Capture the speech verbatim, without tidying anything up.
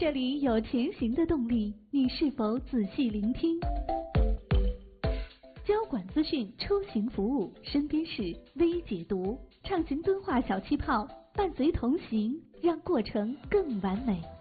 这里有前行的动力，你是否仔细聆听？交管资讯出行服务，身边事微解读，畅行敦化小气泡，伴随同行，让过程更完美。